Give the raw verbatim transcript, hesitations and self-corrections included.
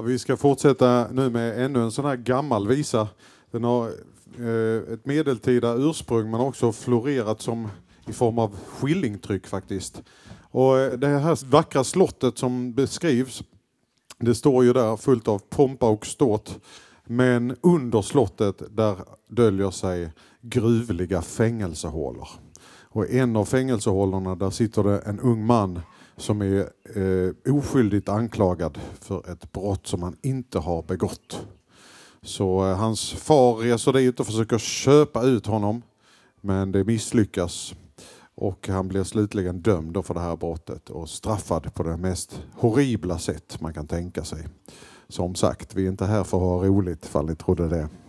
vi ska fortsätta nu med ännu en sån här gammal visa. Den har eh, ett medeltida ursprung men också florerat som i form av skillingtryck faktiskt. Och eh, det här vackra slottet som beskrivs, det står ju där fullt av pompa och ståt. Men under slottet där döljer sig gruvliga fängelsehålor. Och i en av fängelsehålorna där sitter det en ung man som är eh, oskyldigt anklagad för ett brott som han inte har begått. Så eh, hans far reser dit och försöker köpa ut honom, men det misslyckas. Och han blir slutligen dömd för det här brottet och straffad på det mest horribla sätt man kan tänka sig. Som sagt, vi är inte här för att ha roligt, fall ni trodde det.